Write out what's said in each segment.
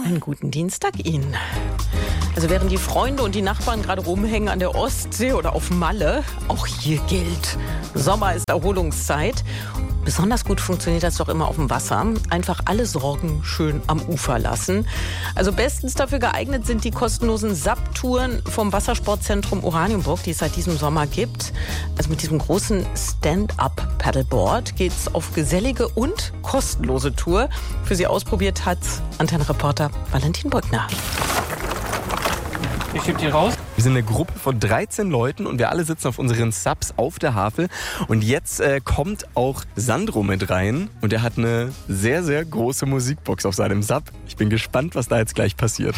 Einen guten Dienstag Ihnen. Also während die Freunde und die Nachbarn gerade rumhängen an der Ostsee oder auf Malle, auch hier gilt, Sommer ist Erholungszeit. Besonders gut funktioniert das doch immer auf dem Wasser. Einfach alle Sorgen schön am Ufer lassen. Also bestens dafür geeignet sind die kostenlosen SUP-Touren vom Wassersportzentrum Oranienburg, die es seit diesem Sommer gibt. Also mit diesem großen Stand-Up-Paddleboard geht's auf gesellige und kostenlose Tour. Für Sie ausprobiert hat Antenne-Reporter Valentin Brückner. Ich schieb die raus. Wir sind eine Gruppe von 13 Leuten und wir alle sitzen auf unseren SUPs auf der Havel. Und jetzt kommt auch Sandro mit rein und er hat eine sehr, sehr große Musikbox auf seinem SUP. Ich bin gespannt, was da jetzt gleich passiert.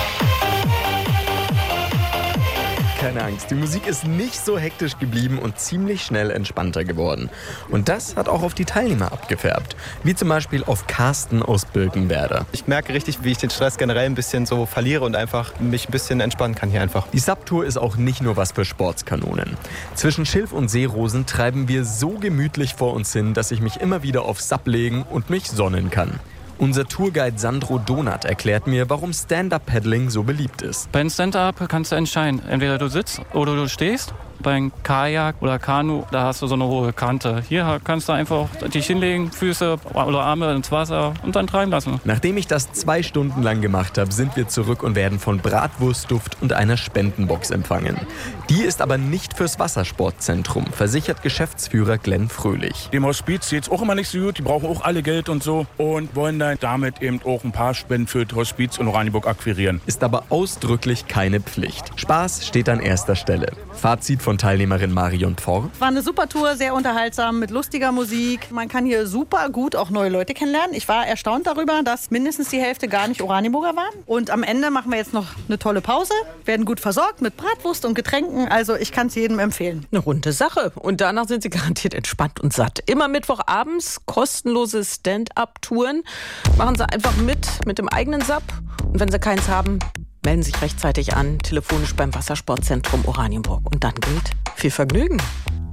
Keine Angst, die Musik ist nicht so hektisch geblieben und ziemlich schnell entspannter geworden. Und das hat auch auf die Teilnehmer abgefärbt. Wie zum Beispiel auf Carsten aus Birkenwerder. Ich merke richtig, wie ich den Stress generell ein bisschen so verliere und einfach mich ein bisschen entspannen kann hier einfach. Die SUP-Tour ist auch nicht nur was für Sportskanonen. Zwischen Schilf und Seerosen treiben wir so gemütlich vor uns hin, dass ich mich immer wieder auf SUP legen und mich sonnen kann. Unser Tourguide Sandro Donat erklärt mir, warum Stand-Up-Paddling so beliebt ist. Beim Stand-Up kannst du entscheiden, entweder du sitzt oder du stehst. Beim Kajak oder Kanu, da hast du so eine hohe Kante. Hier kannst du einfach dich hinlegen, Füße oder Arme ins Wasser und dann treiben lassen. Nachdem ich das 2 Stunden lang gemacht habe, sind wir zurück und werden von Bratwurstduft und einer Spendenbox empfangen. Die ist aber nicht fürs Wassersportzentrum, versichert Geschäftsführer Glenn Fröhlich. Dem Hospiz geht's auch immer nicht so gut, die brauchen auch alle Geld und so und wollen dann damit eben auch ein paar Spenden für das Hospiz in Oranienburg akquirieren. Ist aber ausdrücklich keine Pflicht. Spaß steht an erster Stelle. Fazit von Teilnehmerin Marion Pforr. War eine super Tour, sehr unterhaltsam, mit lustiger Musik. Man kann hier super gut auch neue Leute kennenlernen. Ich war erstaunt darüber, dass mindestens die Hälfte gar nicht Oranienburger waren. Und am Ende machen wir jetzt noch eine tolle Pause, werden gut versorgt mit Bratwurst und Getränken. Also ich kann es jedem empfehlen. Eine runde Sache. Und danach sind Sie garantiert entspannt und satt. Immer Mittwochabends kostenlose Stand-Up-Touren. Machen Sie einfach mit dem eigenen SUP. Und wenn Sie keins haben, melden Sie sich rechtzeitig an, telefonisch beim Wassersportzentrum Oranienburg. Und dann gilt viel Vergnügen.